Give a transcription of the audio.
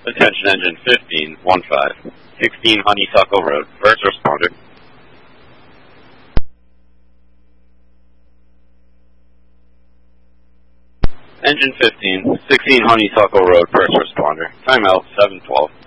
Attention engine 15, 16 Honeysuckle Road, first responder. Engine 15, 16 Honeysuckle Road, first responder. Timeout 7:12.